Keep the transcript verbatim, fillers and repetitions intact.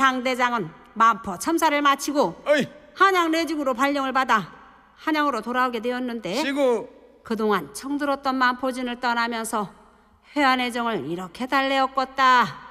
상대장은 만포 참사를 마치고 어이 한양 내직으로 발령을 받아 한양으로 돌아오게 되었는데 시구 그동안 청들었던 만포진을 떠나면서 회한의 정을 이렇게 달래었겠다.